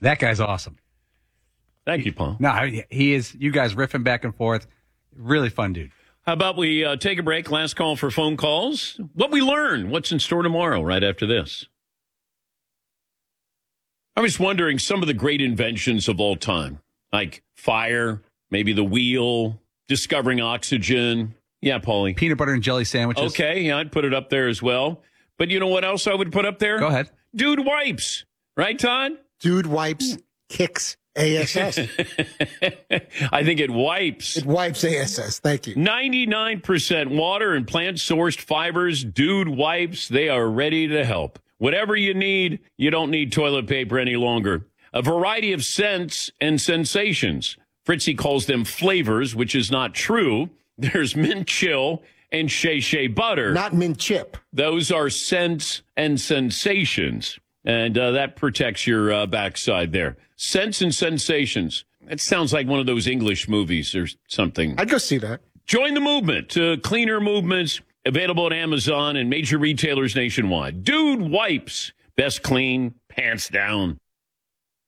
That guy's awesome. Thank you, Paul. No, he is. You guys riffing back and forth. Really fun dude. How about we take a break? Last call for phone calls. What we learn. What's in store tomorrow right after this? I was wondering some of the great inventions of all time, like fire, maybe the wheel, discovering oxygen. Yeah, Paulie. Peanut butter and jelly sandwiches. Okay, yeah, I'd put it up there as well. But you know what else I would put up there? Go ahead. Dude wipes. Right, Todd? Dude wipes kicks ASS. I think it wipes. It wipes ASS. Thank you. 99% water and plant-sourced fibers. Dude wipes. They are ready to help. Whatever you need, you don't need toilet paper any longer. A variety of scents and sensations. Fritzy calls them flavors, which is not true. There's mint chill and Shea Shea butter. Not mint chip. Those are scents and sensations. And that protects your backside there. Scents and sensations. That sounds like one of those English movies or something. I'd go see that. Join the movement. Cleaner movements available at Amazon and major retailers nationwide. Dude wipes. Best clean, pants down.